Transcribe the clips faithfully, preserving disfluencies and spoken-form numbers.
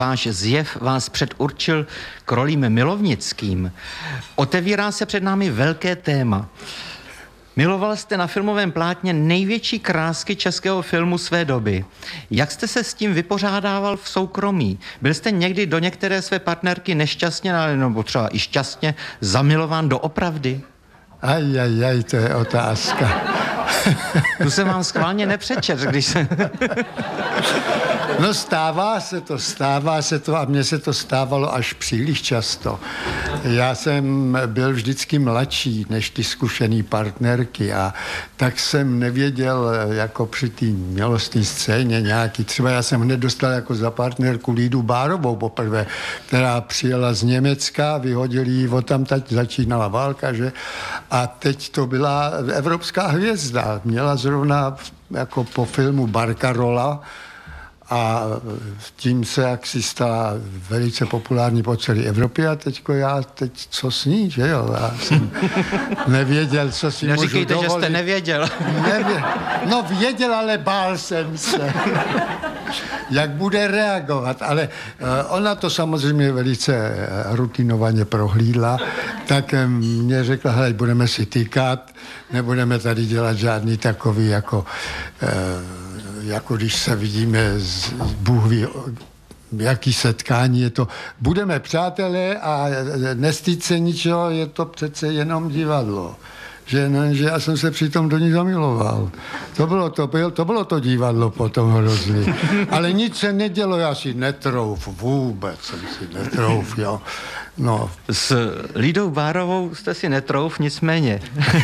Váš zjev vás předurčil k rolím milovnickým. Otevírá se před námi velké téma. Miloval jste na filmovém plátně největší krásky českého filmu své doby. Jak jste se s tím vypořádával v soukromí? Byl jste někdy do některé své partnerky nešťastně, nebo třeba i šťastně zamilován doopravdy? Aj, aj, aj, to je otázka. Tu jsem vám schválně nepřečet, když se... No stává se to, stává se to a mně se to stávalo až příliš často. Já jsem byl vždycky mladší než ty zkušený partnerky a tak jsem nevěděl jako při té milostné scéně nějaký. Třeba já jsem hned dostal jako za partnerku Lídu Bárovou poprvé, která přijela z Německa, vyhodili ji odtamtať, začínala válka, že? A teď to byla evropská hvězda. Měla zrovna jako po filmu Barcarola a tím se jaksi stala velice populární po celé Evropě a teďko já teď co s ní, že jo? Já jsem nevěděl, co si můžu Neříkejte, dovolit. že jste nevěděl. Nevě... No věděl, ale bál jsem se. Jak bude reagovat, ale uh, ona to samozřejmě velice rutinovaně prohlídla, tak um, mě řekla, hele, budeme si týkat, nebudeme tady dělat žádný takový jako, uh, jako když se vidíme z Bůh ví, jaký setkání je to. Budeme přátelé a nestýď se ničeho, je to přece jenom divadlo. Že, ne, že já jsem se přitom do ní zamiloval. To bylo to, byl, to bylo to divadlo potom hrozný. Ale nic se nedělo, já si netrouf, vůbec jsem si netrouf, jo. No. S Lídou Bárovou jste si netrouf, nicméně.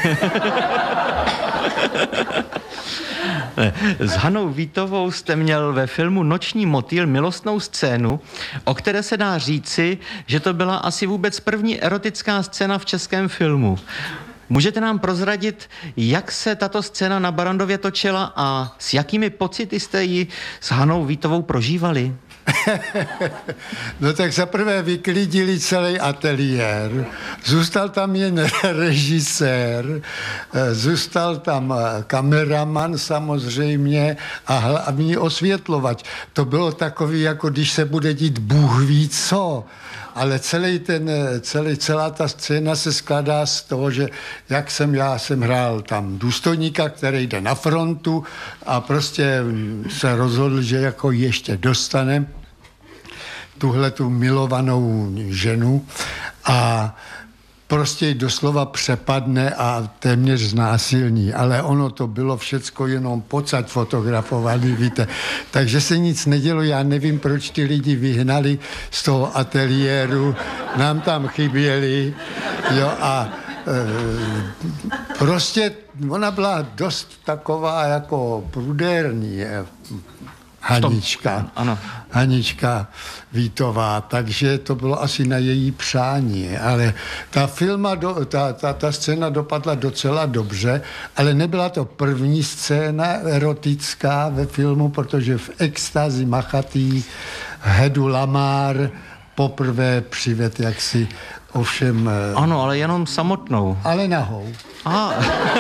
S Hanou Vítovou jste měl ve filmu Noční motýl milostnou scénu, o které se dá říci, že to byla asi vůbec první erotická scéna v českém filmu. Můžete nám prozradit, jak se tato scéna na Barrandově točila a s jakými pocity jste ji s Hanou Vítovou prožívali? No tak zaprvé vyklidili celý ateliér, zůstal tam jen režisér, zůstal tam kameraman samozřejmě a hlavní osvětlovač. To bylo takový, jako když se bude dít Bůh ví co. Ale celý ten, celý, celá ta scéna se skládá z toho, že jak jsem, já jsem hrál tam důstojníka, který jde na frontu a prostě se rozhodl, že jako ještě dostane tuhle tu milovanou ženu a prostě ji doslova přepadne a téměř znásilní. Ale ono to bylo všecko jenom pocať fotografovaný, víte. Takže se nic nedělo, já nevím, proč ty lidi vyhnali z toho ateliéru, nám tam chyběli, jo, a e, prostě ona byla dost taková jako prudérní, Hanička, ano. Hanička Vítová, takže to bylo asi na její přání, ale ta filma, do, ta, ta, ta scéna dopadla docela dobře, ale nebyla to první scéna erotická ve filmu, protože v Extázi machatý Hedu Lamar poprvé přived jaksi ovšem... Ano, ale jenom samotnou. Ale nahou. Aha.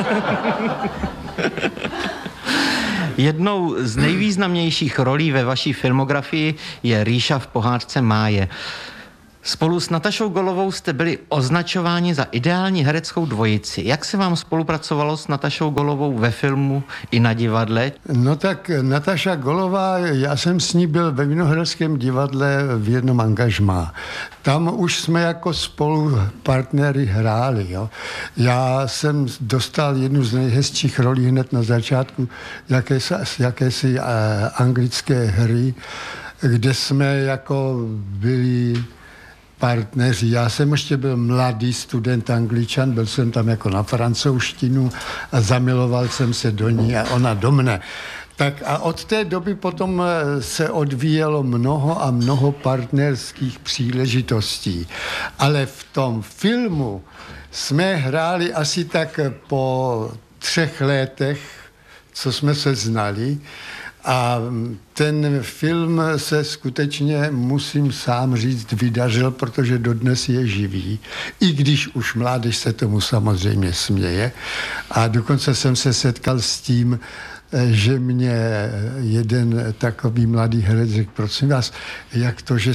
Jednou z nejvýznamnějších rolí ve vaší filmografii je Ríša v pohádce Máje. Spolu s Natašou Golovou jste byli označováni za ideální hereckou dvojici. Jak se vám spolupracovalo s Natašou Golovou ve filmu i na divadle? No tak Nataša Golová, já jsem s ní byl ve Vinohradském divadle v jednom angažmá. Tam už jsme jako spolu partnery hráli. Jo. Já jsem dostal jednu z nejhezčích rolí hned na začátku jakési, jakési uh, anglické hry, kde jsme jako byli partneři. Já jsem ještě byl mladý student Angličan, byl jsem tam jako na francouzštinu a zamiloval jsem se do ní a ona do mne. Tak a od té doby potom se odvíjelo mnoho a mnoho partnerských příležitostí. Ale v tom filmu jsme hráli asi tak po třech letech, co jsme se znali. A ten film se skutečně, musím sám říct, vydařil, protože dodnes je živý. I když už mládež se tomu samozřejmě směje. A dokonce jsem se setkal s tím že mě jeden takový mladý herec řekl, prosím vás, jak to, že